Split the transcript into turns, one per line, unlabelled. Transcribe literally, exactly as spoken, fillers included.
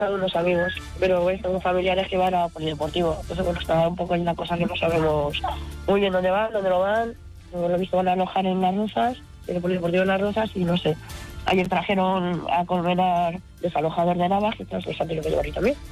Son unos amigos, pero bueno, son familiares que van a polideportivo. Entonces, bueno, está un poco en la cosa que no sabemos muy bien dónde van, dónde lo van. Lo he visto, van a alojar en Las Rozas, en el polideportivo de Las Rozas, y no sé. Ayer trajeron a Colmenar desalojador de Navas, y entonces los han tenido que llevar ahí también.